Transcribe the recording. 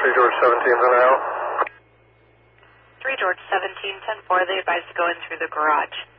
3 George 17, now. 3 George 17, 10-4, they advised to go in through the garage.